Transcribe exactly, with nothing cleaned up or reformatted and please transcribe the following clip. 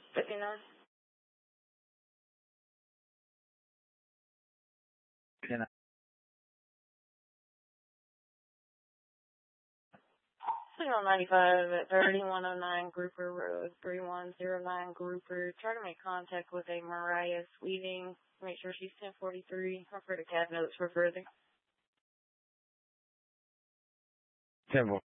fifty-nine. Can I? Signal ninety-five at thirty-one oh nine Grouper Road, three one zero nine Grouper. Try to make contact with a Mariah Sweeting. Make sure she's ten forty-three. Refer to cab notes for further. ten